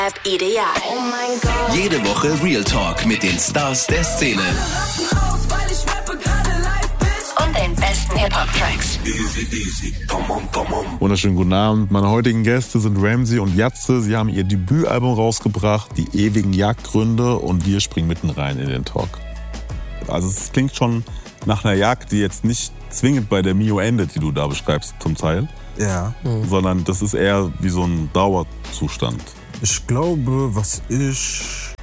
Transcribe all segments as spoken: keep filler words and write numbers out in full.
Rap ideal. Oh mein Gott. Jede Woche Real Talk mit den Stars der Szene. Und den besten Hip-Hop-Tracks. Easy, easy. Come on, come on. Wunderschönen guten Abend. Meine heutigen Gäste sind Ramsey und Jatze. Sie haben ihr Debütalbum rausgebracht, Die ewigen Jagdgründe, und wir springen mitten rein in den Talk. Also es klingt schon nach einer Jagd, die jetzt nicht zwingend bei der Mio endet, die du da beschreibst zum Teil. Ja. Mhm. Sondern das ist eher wie so ein Dauerzustand. Ich glaube, was ich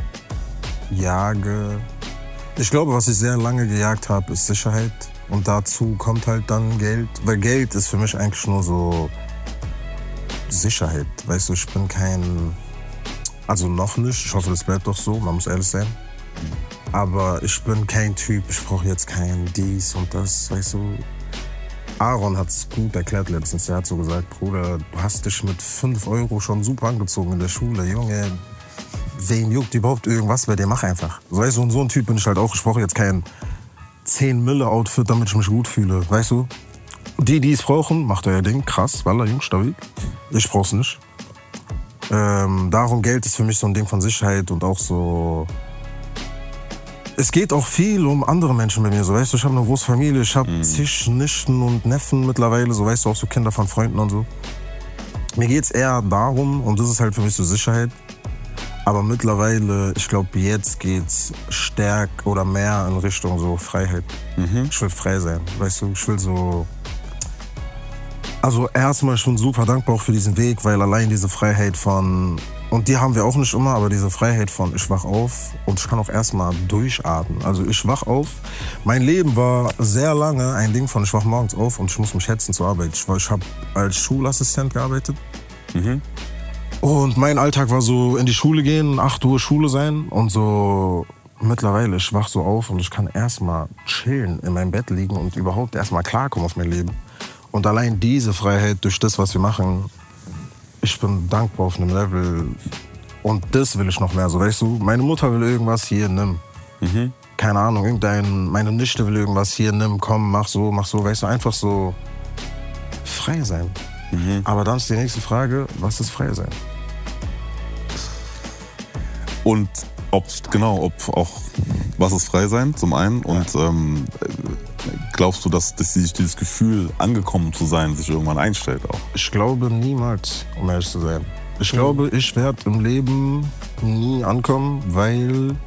jage, ich glaube, was ich sehr lange gejagt habe, ist Sicherheit. Und dazu kommt halt dann Geld. Weil Geld ist für mich eigentlich nur so Sicherheit. Weißt du, ich bin kein, also noch nicht, ich hoffe, das bleibt doch so, man muss ehrlich sein. Aber ich bin kein Typ, ich brauche jetzt kein dies und das, weißt du. Aaron hat es gut erklärt letztens. Er hat so gesagt, Bruder, du hast dich mit fünf Euro schon super angezogen in der Schule. Junge, wen juckt überhaupt irgendwas bei dir? Mach einfach. So, weißt du, und so ein Typ bin ich halt auch. Ich brauche jetzt kein zehn Mille Outfit, damit ich mich gut fühle. Weißt du? Die, die es brauchen, macht euer Ding. Krass, Wallah, Jungs, stabil. Ich brauch's nicht. Ähm, darum, Geld ist für mich so ein Ding von Sicherheit und auch so... Es geht auch viel um andere Menschen bei mir, so, weißt du, ich habe eine große Familie, ich habe mhm. zig Nichten und Neffen mittlerweile, so, weißt du, auch so Kinder von Freunden und so. Mir geht's eher darum, und das ist halt für mich so Sicherheit, aber mittlerweile, ich glaube, jetzt geht's stärk oder mehr in Richtung so Freiheit. Mhm. Ich will frei sein, weißt du, ich will so... Also erstmal, ich bin super dankbar auch für diesen Weg, weil allein diese Freiheit von... Und die haben wir auch nicht immer, aber diese Freiheit von ich wach auf und ich kann auch erstmal durchatmen. Also ich wach auf. Mein Leben war sehr lange ein Ding von ich wach morgens auf und ich muss mich hetzen zur Arbeit. Ich, ich habe als Schulassistent gearbeitet. Mhm. Und mein Alltag war so in die Schule gehen, acht Uhr Schule sein und so mittlerweile, ich wach so auf und ich kann erstmal chillen, in meinem Bett liegen und überhaupt erstmal klarkommen auf mein Leben. Und allein diese Freiheit durch das, was wir machen, ich bin dankbar auf einem Level und das will ich noch mehr. So, weißt du, meine Mutter will irgendwas, hier, nimm. Mhm. Keine Ahnung, irgendein, meine Nichte will irgendwas, hier, nimm, komm, mach so, mach so. Weißt du, einfach so frei sein. Mhm. Aber dann ist die nächste Frage, was ist frei sein? Und ob, genau, ob auch, was ist frei sein, zum einen, und ja. ähm, glaubst du, dass, dass sich dieses Gefühl, angekommen zu sein, sich irgendwann einstellt auch? Ich glaube niemals, um ehrlich zu sein. Ich mhm. glaube, ich werde im Leben nie ankommen, weil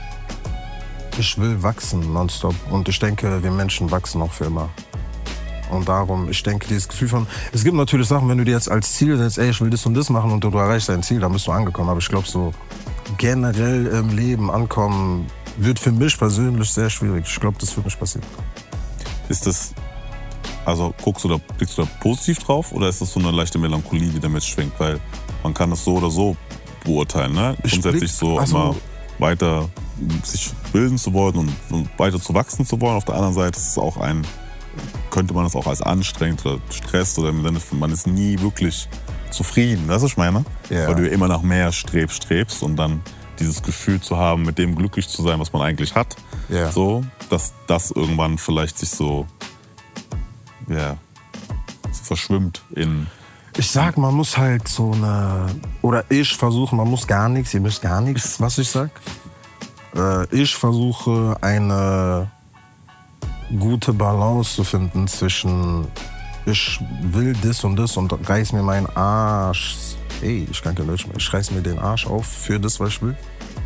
ich will wachsen nonstop. Und ich denke, wir Menschen wachsen auch für immer. Und darum, ich denke, dieses Gefühl von... Es gibt natürlich Sachen, wenn du dir jetzt als Ziel setzt, ey, ich will das und das machen und du erreichst dein Ziel, dann bist du angekommen. Aber ich glaube, so generell im Leben ankommen wird für mich persönlich sehr schwierig. Ich glaube, das wird nicht passieren. Ist das, also guckst du da, blickst du da positiv drauf oder ist das so eine leichte Melancholie, die damit schwingt? Weil man kann das so oder so beurteilen, ne? Grundsätzlich so also, immer weiter sich bilden zu wollen und, und weiter zu wachsen zu wollen. Auf der anderen Seite ist es auch ein, könnte man es auch als anstrengend oder Stress oder im Sinne von, man ist nie wirklich zufrieden, weißt du, was ich meine? Yeah. Weil du immer nach mehr strebst, strebst und dann dieses Gefühl zu haben, mit dem glücklich zu sein, was man eigentlich hat, yeah. so, dass das irgendwann vielleicht sich so, ja, so verschwimmt in... Ich sag, man muss halt so eine, oder ich versuche, man muss gar nichts, ihr müsst gar nichts, was ich sag. Äh, ich versuche eine gute Balance zu finden zwischen, ich will das und das und reiß mir meinen Arsch, ey, ich kann kein Deutsch mehr, ich reiß mir den Arsch auf für das, was ich will.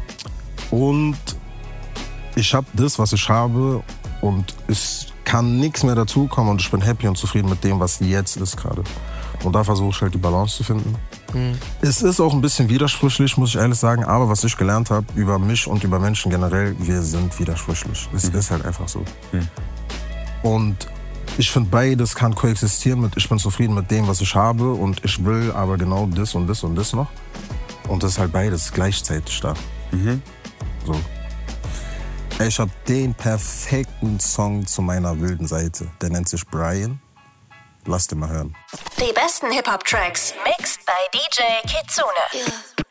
Und ich habe das, was ich habe, und es kann nichts mehr dazukommen und ich bin happy und zufrieden mit dem, was jetzt ist gerade. Und da versuche ich halt die Balance zu finden. Mhm. Es ist auch ein bisschen widersprüchlich, muss ich ehrlich sagen, aber was ich gelernt habe über mich und über Menschen generell, wir sind widersprüchlich. Es mhm. ist halt einfach so. Mhm. Und ich finde, beides kann koexistieren mit, ich bin zufrieden mit dem, was ich habe und ich will aber genau das und das und das noch. Und das ist halt beides gleichzeitig da. Mhm. So. Ich habe den perfekten Song zu meiner wilden Seite. Der nennt sich Brian. Lass den mal hören. Die besten Hip-Hop-Tracks mixed bei D J Kitsune. Yeah.